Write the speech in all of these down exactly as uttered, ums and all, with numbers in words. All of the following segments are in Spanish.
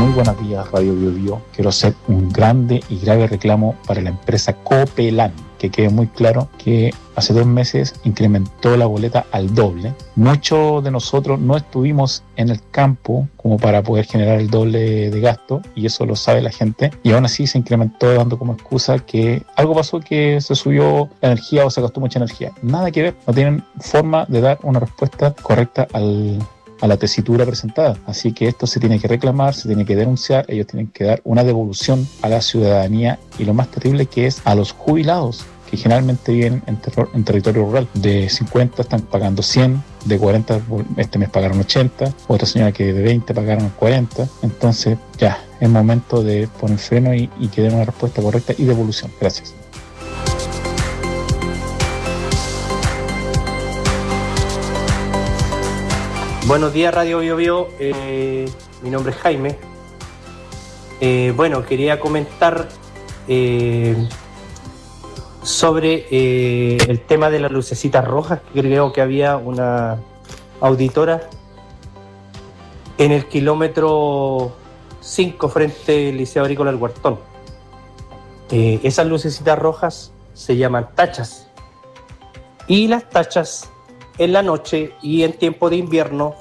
Muy buenos días, Radio Bio Bio. Quiero hacer un grande y grave reclamo para la empresa Copelan. Que quede muy claro que hace dos meses incrementó la boleta al doble. Muchos de nosotros no estuvimos en el campo como para poder generar el doble de gasto, y eso lo sabe la gente, y aún así se incrementó dando como excusa que algo pasó, que se subió la energía o se gastó mucha energía. Nada que ver, no tienen forma de dar una respuesta correcta al a la tesitura presentada. Así que esto se tiene que reclamar, se tiene que denunciar, ellos tienen que dar una devolución a la ciudadanía, y lo más terrible que es a los jubilados, que generalmente viven en, terror, en territorio rural. De cincuenta están pagando cien, de cuarenta este mes pagaron ochenta, otra señora que de veinte pagaron cuarenta. Entonces ya, es momento de poner freno y, y que den una respuesta correcta y devolución. Gracias. Buenos días, Radio Bio Bio. Eh, mi nombre es Jaime. Eh, bueno, quería comentar eh, sobre eh, el tema de las lucecitas rojas, que creo que había una auditora en el kilómetro cinco frente al Liceo Agrícola El Huertón. Eh, esas lucecitas rojas se llaman tachas, y las tachas en la noche y en tiempo de invierno,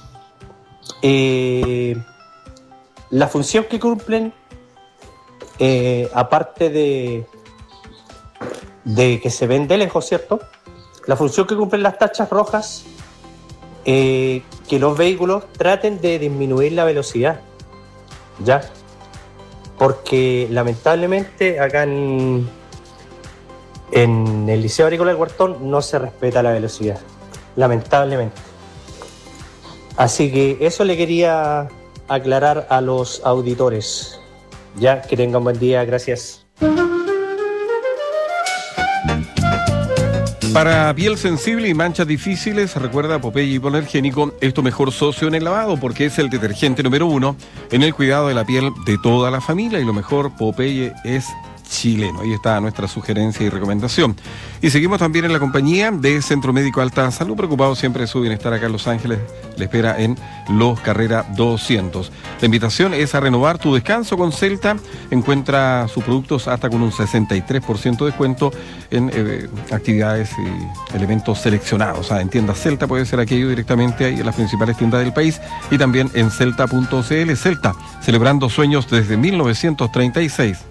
eh, la función que cumplen, eh, aparte de, de que se ven de lejos, ¿cierto? La función que cumplen las tachas rojas, eh, que los vehículos traten de disminuir la velocidad, ¿ya? Porque lamentablemente acá en, en el Liceo Agrícola del Huertón no se respeta la velocidad, lamentablemente. Así que eso le quería aclarar a los auditores. Ya, que tengan buen día, gracias. Para piel sensible y manchas difíciles, recuerda Popeye Hipoalergénico, es tu mejor socio en el lavado, porque es el detergente número uno en el cuidado de la piel de toda la familia, y lo mejor, Popeye es chileno. Ahí está nuestra sugerencia y recomendación. Y seguimos también en la compañía de Centro Médico Alta Salud, preocupado siempre de su bienestar acá en Los Ángeles. Le espera en Los Carrera doscientos. La invitación es a renovar tu descanso con Celta. Encuentra sus productos hasta con un sesenta y tres por ciento de descuento en eh, actividades y elementos seleccionados. O sea, en tiendas Celta, puede ser aquello directamente ahí en las principales tiendas del país, y también en celta punto c l. Celta, celebrando sueños desde mil novecientos treinta y seis.